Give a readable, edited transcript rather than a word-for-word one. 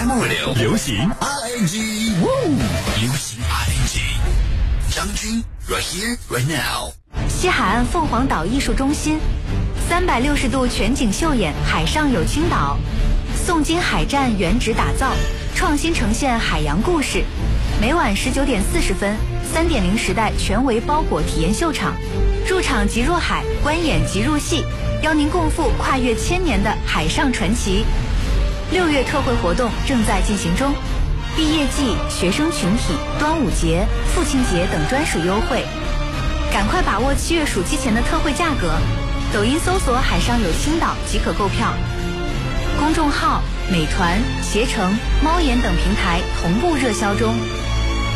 FM56流行 RNG， 流行 RNG， 张军 right here right now。 西海岸凤凰岛艺术中心，360度全景秀演海上有青岛，宋金海战原址打造，创新呈现海洋故事。每晚19点40分，3.0时代全维包裹体验秀场，入场即入海，观演即入戏，邀您共赴跨越1000年的海上传奇。6月特惠活动正在进行中，毕业季、学生群体、端午节、父亲节等专属优惠，赶快把握7月暑期前的特惠价格。抖音搜索海上有青岛即可购票，公众号美团、携程、猫眼等平台同步热销中。